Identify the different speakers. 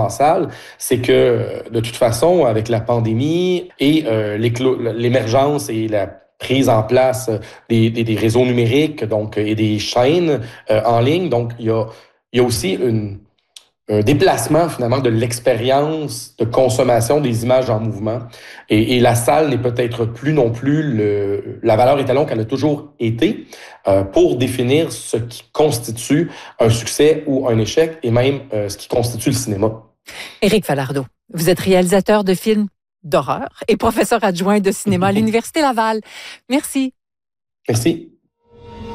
Speaker 1: en salle, c'est que de toute façon, avec la pandémie et l'émergence et la prise en place des réseaux numériques donc, et des chaînes en ligne, donc il y a aussi un déplacement finalement de l'expérience de consommation des images en mouvement. Et la salle n'est peut-être plus non plus la valeur étalon qu'elle a toujours été pour définir ce qui constitue un succès ou un échec et même ce qui constitue le cinéma.
Speaker 2: Éric Falardeau, vous êtes réalisateur de films d'horreur et professeur adjoint de cinéma à l'Université Laval. Merci.
Speaker 1: Merci.